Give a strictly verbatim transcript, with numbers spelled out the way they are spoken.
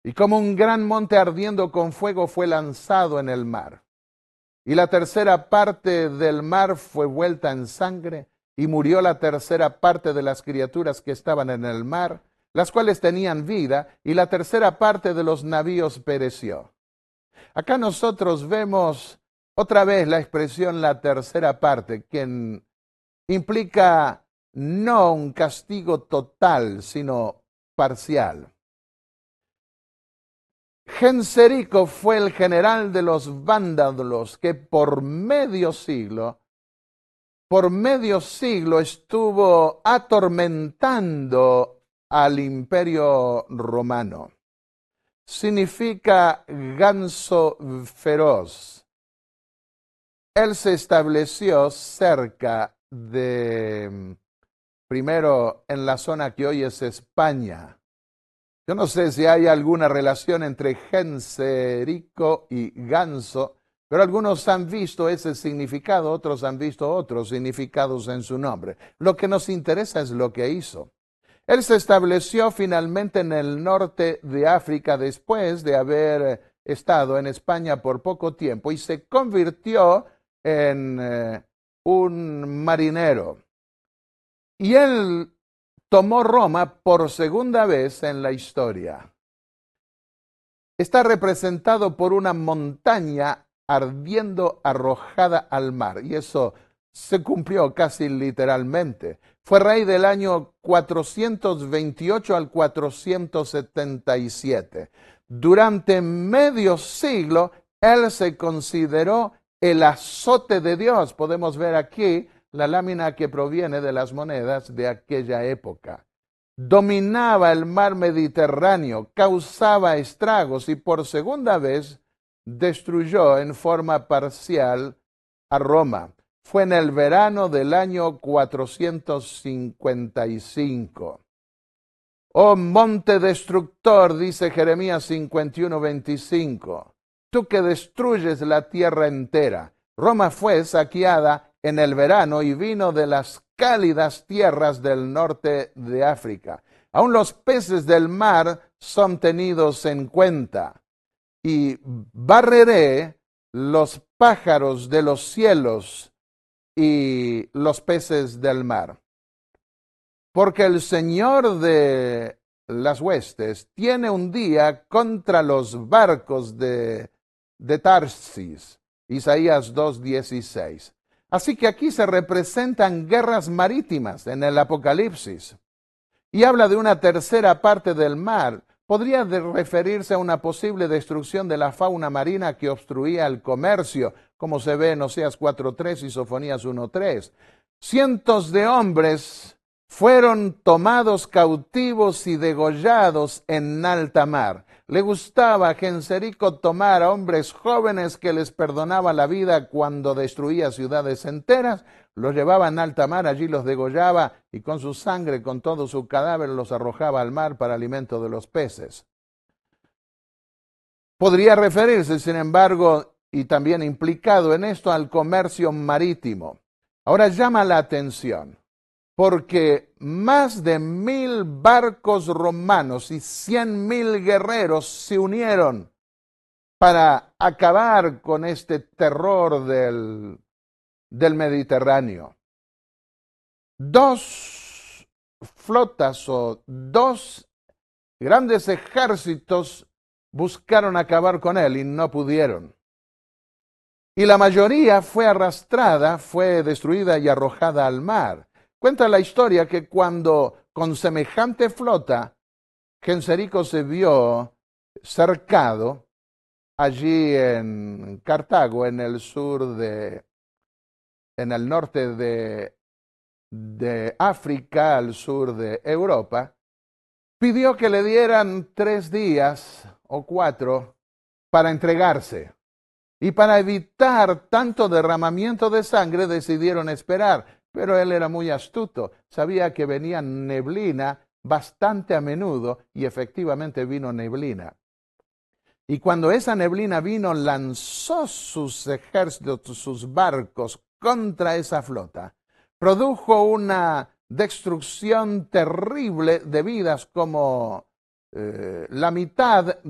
y como un gran monte ardiendo con fuego fue lanzado en el mar. Y la tercera parte del mar fue vuelta en sangre, y murió la tercera parte de las criaturas que estaban en el mar, las cuales tenían vida, y la tercera parte de los navíos pereció. Acá nosotros vemos otra vez la expresión la tercera parte, que implica no un castigo total, sino parcial. Genserico fue el general de los vándalos que por medio siglo, por medio siglo estuvo atormentando al imperio romano. Significa ganso feroz. Él se estableció cerca de, primero en la zona que hoy es España. Yo no sé si hay alguna relación entre Genserico y ganso, pero algunos han visto ese significado, otros han visto otros significados en su nombre. Lo que nos interesa es lo que hizo. Él se estableció finalmente en el norte de África después de haber estado en España por poco tiempo y se convirtió en eh, un marinero. Y él tomó Roma por segunda vez en la historia. Está representado por una montaña ardiendo arrojada al mar, y eso se cumplió casi literalmente. Fue rey del año cuatrocientos veintiocho al cuatrocientos setenta y siete. Durante medio siglo, él se consideró el azote de Dios. Podemos ver aquí la lámina que proviene de las monedas de aquella época. Dominaba el mar Mediterráneo, causaba estragos y por segunda vez destruyó en forma parcial a Roma. Fue en el verano del año cuatrocientos cincuenta y cinco. Oh monte destructor, dice Jeremías cincuenta y uno, veinticinco, tú que destruyes la tierra entera. Roma fue saqueada en el verano y vino de las cálidas tierras del norte de África. Aún los peces del mar son tenidos en cuenta. Y barreré los pájaros de los cielos y los peces del mar. Porque el Señor de las huestes tiene un día contra los barcos de, de Tarsis. Isaías dos dieciséis. Así que aquí se representan guerras marítimas en el Apocalipsis. Y habla de una tercera parte del mar. Podría referirse a una posible destrucción de la fauna marina que obstruía el comercio, como se ve en Oseas cuatro tres y Sofonías uno tres. Cientos de hombres fueron tomados cautivos y degollados en alta mar. Le gustaba a Genserico tomar a hombres jóvenes que les perdonaba la vida cuando destruía ciudades enteras, los llevaba en alta mar, allí los degollaba y con su sangre, con todo su cadáver, los arrojaba al mar para alimento de los peces. Podría referirse, sin embargo, y también implicado en esto, al comercio marítimo. Ahora llama la atención, porque más de mil barcos romanos y cien mil guerreros se unieron para acabar con este terror del, del Mediterráneo. Dos flotas o dos grandes ejércitos buscaron acabar con él y no pudieron. Y la mayoría fue arrastrada, fue destruida y arrojada al mar. Cuenta la historia que cuando con semejante flota Genserico se vio cercado allí en Cartago, en el sur de, en el norte de, de África, al sur de Europa, pidió que le dieran tres días o cuatro para entregarse. Y para evitar tanto derramamiento de sangre decidieron esperar. Pero él era muy astuto, sabía que venía neblina bastante a menudo y efectivamente vino neblina. Y cuando esa neblina vino, lanzó sus ejércitos, sus barcos contra esa flota. Produjo una destrucción terrible de vidas, como eh, la mitad